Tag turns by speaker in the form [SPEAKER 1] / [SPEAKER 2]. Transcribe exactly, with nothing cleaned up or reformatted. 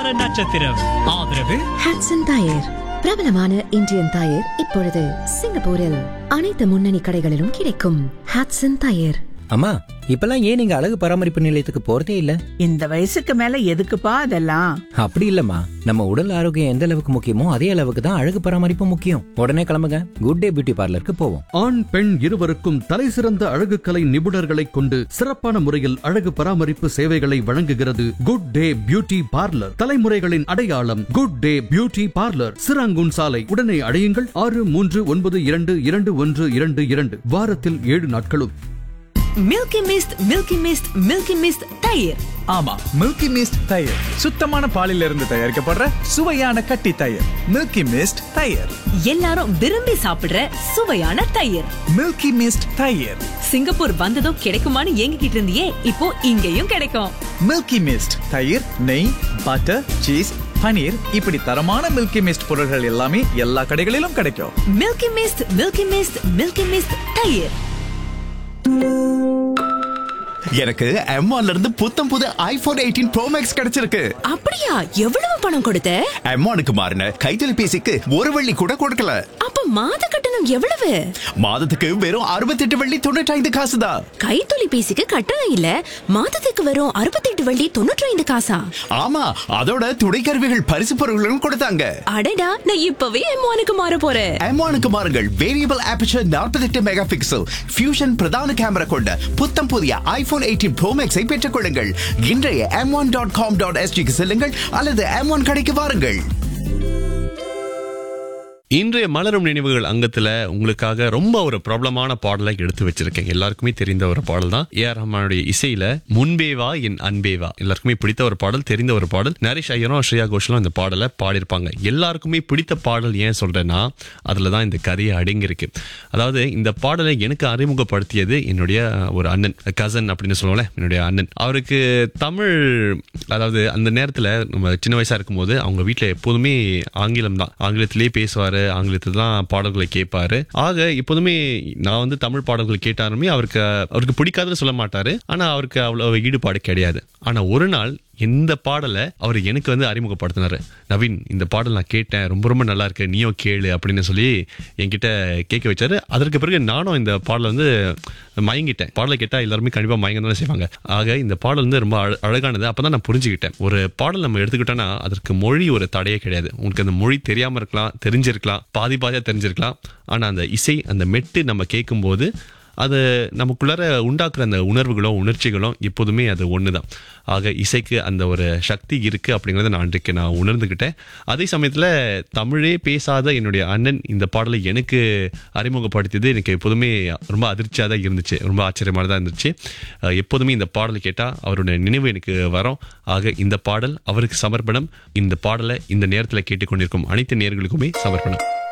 [SPEAKER 1] வார நட்சத்திரம். ஆதரவு
[SPEAKER 2] ஹட்சன் டயர், பிரபலமான இந்தியன் டயர். இப்பொழுது சிங்கப்பூரில் அனைத்து முன்னணி கடைகளிலும் கிடைக்கும். ஹட்சன் டயர்.
[SPEAKER 3] அம்மா, இப்பெல்லாம் ஏன் நீங்க அழகு பராமரிப்பு நிலையத்துக்கு போறதே இல்ல?
[SPEAKER 4] இந்த வயசுக்கு மேல எதுக்குப்பா அதெல்லாம்?
[SPEAKER 3] அப்படி இல்லம்மா, நம்ம உடல் ஆரோக்கியம் எந்த அளவுக்கு முக்கியமோ அதே அளவுக்கு தான் அழகு பராமரிப்பு முக்கியம். உடனே கிளம்புங்க, குட் டே பியூட்டி பார்லருக்கு போவோம்.
[SPEAKER 5] ஆண் பெண் இருவருக்கும் தலை சிறந்த அழகு கலை நிபுணர்களை கொண்டு சிறப்பான முறையில் அழகு பராமரிப்பு சேவைகளை வழங்குகிறது குட் டே பியூட்டி பார்லர். தலைமுறைகளின் அடையாளம் good day beauty parlour, Serangoon சாலை. உடனே அடையுங்கள். ஆறு மூன்று ஒன்பது இரண்டு இரண்டு ஒன்று இரண்டு இரண்டு. வாரத்தில் ஏழு நாட்களும்.
[SPEAKER 6] Milky mist, milky mist, milky mist தயிர்.
[SPEAKER 7] ஆமா, மில்கி மிஸ்ட் தயிர் சுத்தமான பாலில் இருந்து தயாரிக்கப்படுற சுவையான கட்டி தயிர். மில்கி மிஸ்ட் தயிர்,
[SPEAKER 6] எல்லாரும் விரும்பி சாப்பிடுற சுவையான தயிர்.
[SPEAKER 7] மில்கி மிஸ்ட் தயிர்.
[SPEAKER 6] சிங்கப்பூர் வந்ததும் கிடைக்குமான்னு ஏங்கிக்கிட்டு இருந்தியே, இப்போ இங்கேயும் கிடைக்கும்.
[SPEAKER 7] மில்கி மிஸ்ட் தயிர், நெய், பட்டர், சீஸ், பனீர், இப்படி தரமான மில்கி மிஸ்ட் பொருட்கள் எல்லாமே எல்லா கடைகளிலும் கிடைக்கும்.
[SPEAKER 6] Milky mist, milky mist, milky mist தயிர்.
[SPEAKER 8] எனக்கு எம் ஒன்ல இருந்து புத்தம் புது ஐபோன் எயிட்டீன் ப்ரோ மேக்ஸ் கிடைச்சிருக்கு.
[SPEAKER 6] அப்படியா? எவ்வளவு பணம் கொடுத்த?
[SPEAKER 8] எம் ஒன்னுக்கு மாறின கைத்தொலைபேசிக்கு ஒரு வெள்ளி கூட கொடுக்கல.
[SPEAKER 6] அப்ப மாத கட்டணம் எவ்வளவு?
[SPEAKER 8] மாதத்துக்கு வெறும் அறுபத்தி எட்டு வெள்ளி தொண்ணூற்றி ஐந்து காசு தான்.
[SPEAKER 6] கைத்தொலைபேசிக்கு கட்டணம் இல்ல, மாதத்துக்கு வெறும் அறுபத்தி எட்டு வெள்ளி தொண்ணூற்றி ஐந்து காசா?
[SPEAKER 8] ஆமா, அதோட துணைக்கருவிகள் பரிசு பொருட்களும் கொடுத்தாங்க.
[SPEAKER 6] அடடா, நான் இப்பவே எம் ஒன்னுக்கு மாற போறேன்.
[SPEAKER 8] எம் ஒன்னுக்கு மாறுங்கள். வேரியபிள் ஆபர்ச்சர் நாற்பத்தி எட்டு மெகா பிக்சல் ஃபியூஷன் பிரதான கேமரா கொண்ட புத்தம் புதிய ஐபோன் எயிட்டீன் ப்ரோ மேக்ஸை பெற்றுக் கொள்ளுங்கள். இன்றைய M one dot com dot எஸ்ஜிக்கு செல்லுங்கள் அல்லது எம் ஒன் கடைக்கு வாருங்கள்.
[SPEAKER 9] இன்றைய மலரும் நினைவுகள் அங்கத்துல உங்களுக்காக ரொம்ப ஒரு பிரபலமான பாடலை எடுத்து வச்சிருக்கேன். எல்லாருக்குமே தெரிந்த ஒரு பாடல் தான். ஏ ஆர் ரஹ்மானுடைய இசையில முன்பேவா என் அன்பேவா, எல்லாருக்குமே பிடித்த ஒரு பாடல், தெரிந்த ஒரு பாடல். நரேஷ் ஐயரும் ஸ்ரேயா கோஷலும் இந்த பாடலை பாடியிருப்பாங்க. எல்லாருக்குமே பிடித்த பாடல் ஏன் சொல்றேன்னா, அதுலதான் இந்த கதையை அடங்கியிருக்கு. அதாவது இந்த பாடலை எனக்கு அறிமுகப்படுத்தியது என்னுடைய ஒரு அண்ணன், கசன் அப்படின்னு சொல்லுவோம்ல, என்னுடைய அண்ணன். அவருக்கு தமிழ், அதாவது அந்த நேரத்துல நம்ம சின்ன வயசா இருக்கும்போது அவங்க வீட்டுல எப்போதுமே ஆங்கிலம் தான், ஆங்கிலத்திலேயே பேசுவாரு, ஆங்கிலத்தில் தான் பாடல்களை கேட்பாரு. ஆக எப்போதுமே நான் வந்து தமிழ் பாடல்கள் கேட்டாலுமே அவருக்கு அவருக்கு பிடிக்காதுன்னு சொல்ல மாட்டாரு. ஆனா அவருக்கு அவ்வளவு ஈடுபாடு கிடையாது. ஆனா ஒரு நாள் இந்த பாடலை அவர் எனக்கு வந்து அறிமுகப்படுத்தினாரு. நவீன், இந்த பாடல் நான் கேட்டேன், ரொம்ப ரொம்ப நல்லா இருக்கு, நீயோ கேளு அப்படின்னு சொல்லி என்கிட்ட கேட்க வச்சாரு. அதற்கு பிறகு நானும் இந்த பாடலை வந்து மயங்கிட்டேன். பாடலை கேட்டா எல்லாருமே கண்டிப்பா மயங்க தானே செய்வாங்க. ஆக இந்த பாடல் வந்து ரொம்ப அழகானது. அப்பதான் நான் புரிஞ்சுக்கிட்டேன், ஒரு பாடல் நம்ம எடுத்துக்கிட்டோம்னா அதற்கு மொழி ஒரு தடையே கிடையாது. உங்களுக்கு அந்த மொழி தெரியாம இருக்கலாம், தெரிஞ்சிருக்கலாம், பாதி பாதியா தெரிஞ்சிருக்கலாம். ஆனா அந்த இசை, அந்த மெட்டு நம்ம கேட்கும் போது அது நமக்குள்ளார உண்டாக்குற அந்த உணர்வுகளும் உணர்ச்சிகளும் எப்போதுமே அது ஒண்ணுதான். ஆக இசைக்கு அந்த ஒரு சக்தி இருக்கு அப்படிங்கறத நான் அன்றைக்கு நான் உணர்ந்துகிட்டேன். அதே சமயத்துல தமிழே பேசாத என்னுடைய அண்ணன் இந்த பாடலை எனக்கு அறிமுகப்படுத்தியது எனக்கு எப்போதுமே ரொம்ப அதிர்ச்சியா தான் இருந்துச்சு, ரொம்ப ஆச்சரியமாக தான் இருந்துச்சு. எப்போதுமே இந்த பாடலை கேட்டா அவருடைய நினைவு எனக்கு வரும். ஆக இந்த பாடல் அவருக்கு சமர்ப்பணம். இந்த பாடலை இந்த நேரத்தில் கேட்டுக்கொண்டிருக்கும் அனைத்து நேயர்களுக்குமே சமர்ப்பணம்.